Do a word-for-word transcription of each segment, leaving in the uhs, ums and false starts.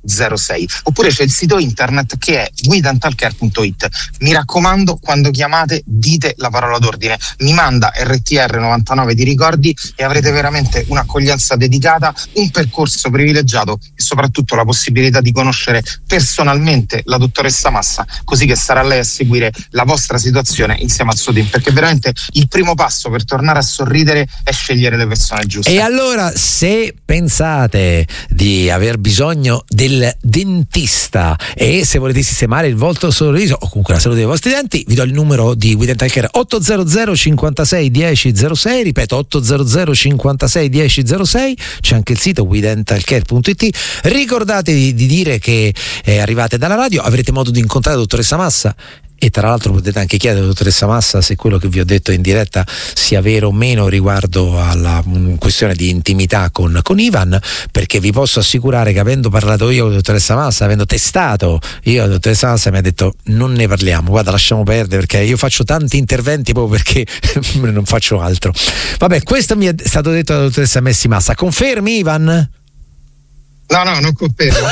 zero sei. Oppure c'è il sito internet che è we dental care punto it. Mi raccomando, quando chiamate dite la parola d'ordine, mi manda R T R novantanove di ricordi e avrete veramente un'accoglienza dedicata, un percorso privilegiato e soprattutto la possibilità di conoscere personalmente la dottoressa Massa, così che sarà lei a seguire la vostra situazione insieme al suo team, perché veramente il primo passo per tornare a sorridere è scegliere le persone giuste. E allora, se pensate di aver bisogno del dentista e se volete sistemare il vostro sorriso o comunque la salute dei vostri denti, vi do il numero di We Dental Care: otto zero zero cinquantasei dieci zero sei, ripeto otto zero zero cinquantasei dieci zero sei. C'è anche il sito we dental care punto it. Ricordatevi di dire che eh, arrivate dalla radio, avrete modo di incontrare la dottoressa Massa. E tra l'altro potete anche chiedere alla dottoressa Massa se quello che vi ho detto in diretta sia vero o meno riguardo alla um, questione di intimità con, con Ivan, perché vi posso assicurare che avendo parlato io con la dottoressa Massa, avendo testato io la dottoressa Massa, mi ha detto non ne parliamo, guarda, lasciamo perdere, perché io faccio tanti interventi proprio perché non faccio altro. Vabbè, questo mi è stato detto dalla dottoressa Messi Massa. Confermi, Ivan? No, no, non confermo.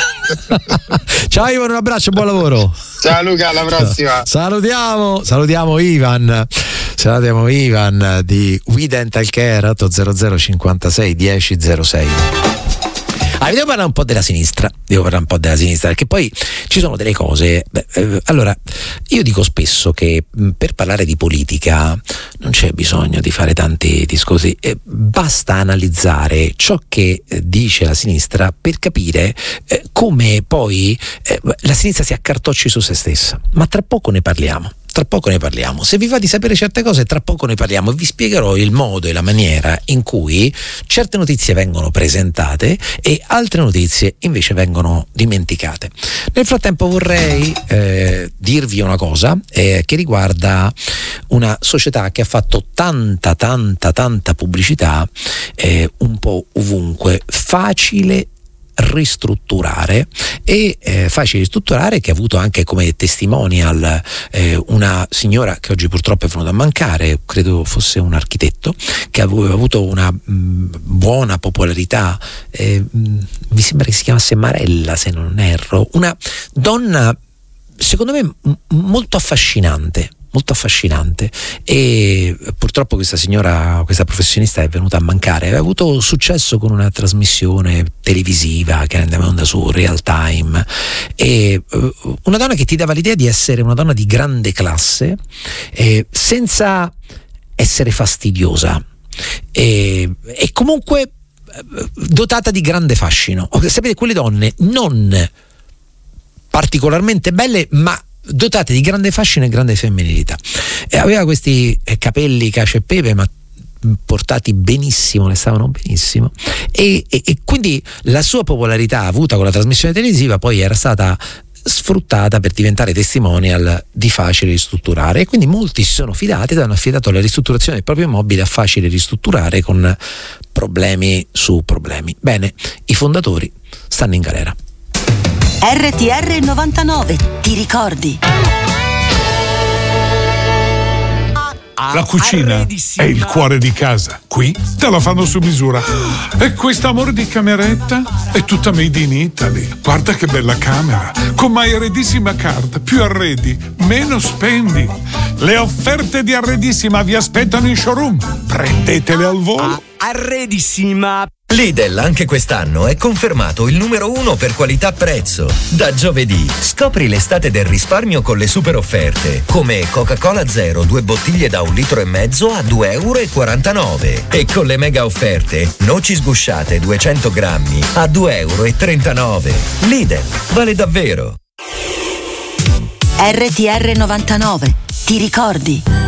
Ciao Ivan, un abbraccio, buon lavoro. Ciao Luca, alla prossima. Salutiamo, salutiamo Ivan. Salutiamo Ivan di We Dental Care. Otto zero zero cinquantasei dieci zero sei. Ah, devo parlare un po' della sinistra, devo parlare un po' della sinistra, perché poi ci sono delle cose. Beh, eh, allora, io dico spesso che mh, per parlare di politica non c'è bisogno di fare tanti discorsi, eh, basta analizzare ciò che eh, dice la sinistra per capire eh, come poi eh, la sinistra si accartocci su se stessa. Ma tra poco ne parliamo. Tra poco ne parliamo. Se vi va di sapere certe cose, tra poco ne parliamo e vi spiegherò il modo e la maniera in cui certe notizie vengono presentate e altre notizie invece vengono dimenticate. Nel frattempo vorrei eh, dirvi una cosa eh, che riguarda una società che ha fatto tanta tanta tanta pubblicità eh, un po' ovunque. Facile ristrutturare e eh, facile ristrutturare, che ha avuto anche come testimonial eh, una signora che oggi purtroppo è venuta a mancare, credo fosse un architetto, che aveva avuto una mh, buona popolarità, eh, mh, mi sembra che si chiamasse Marella se non erro, una donna secondo me m- molto affascinante molto affascinante e purtroppo questa signora, questa professionista è venuta a mancare. Aveva avuto successo con una trasmissione televisiva che andava in onda su Real Time e uh, una donna che ti dava l'idea di essere una donna di grande classe eh, senza essere fastidiosa e, e comunque uh, dotata di grande fascino. Sapete, quelle donne non particolarmente belle ma dotate di grande fascino e grande femminilità. E aveva questi eh, capelli cacio e pepe ma portati benissimo, ne stavano benissimo e, e, e quindi la sua popolarità avuta con la trasmissione televisiva poi era stata sfruttata per diventare testimonial di Facile Ristrutturare e quindi molti si sono fidati ed hanno affidato la ristrutturazione del proprio immobile a Facile Ristrutturare con problemi su problemi. Bene, i fondatori stanno in galera. R T R novantanove, ti ricordi? La cucina è il cuore di casa. Qui te la fanno su misura. E questa amore di cameretta è tutta made in Italy. Guarda che bella camera. Con My Arredissima Card, più arredi, meno spendi. Le offerte di Arredissima vi aspettano in showroom. Prendetele al volo. Arredissima. Lidl anche quest'anno è confermato il numero uno per qualità-prezzo. Da giovedì scopri l'estate del risparmio con le super offerte, come Coca-Cola Zero, due bottiglie da un litro e mezzo a due euro e quarantanove. E con le mega offerte, noci sgusciate duecento grammi a due euro e trentanove. Lidl, vale davvero. R T R novantanove, ti ricordi?